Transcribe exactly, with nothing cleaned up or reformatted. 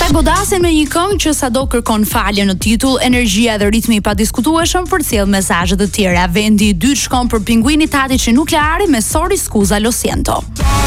Ata godasin me një këngë që sado kërkon falje në titull, energjia dhe ritmi i padiskutueshëm përcjell mesazhe të tjera. Vendi i dytë shkon për pinguini Tatiçi Nukleari me Sorry Scusa Lo Siento.